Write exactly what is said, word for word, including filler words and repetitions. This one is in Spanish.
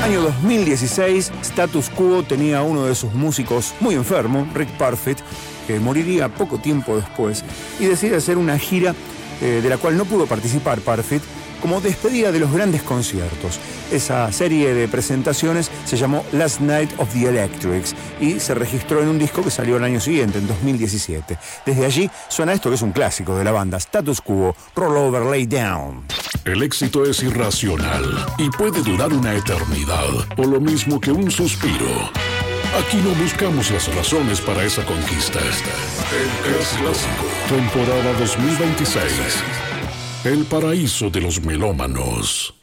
Año dos mil dieciséis, Status Quo tenía uno de sus músicos muy enfermo, Rick Parfitt, que moriría poco tiempo después, y decide hacer una gira eh, de la cual no pudo participar Parfitt, como despedida de los grandes conciertos. Esa serie de presentaciones se llamó Last Night of the Electrics y se registró en un disco que salió el año siguiente, en dos mil diecisiete. Desde allí suena esto que es un clásico de la banda, Status Quo, Roll Over, Lay Down. El éxito es irracional y puede durar una eternidad, o lo mismo que un suspiro. Aquí no buscamos las razones para esa conquista. El Clásico, temporada dos mil veintiséis. El paraíso de los melómanos.